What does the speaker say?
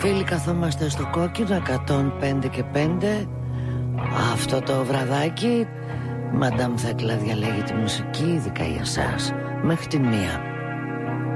Φίλοι, καθόμαστε στο κόκκινο 105 και 5. Αυτό το βραδάκι Μαντάμ Θέκλα διαλέγει τη μουσική, ειδικά για εσάς, μέχρι τη 1.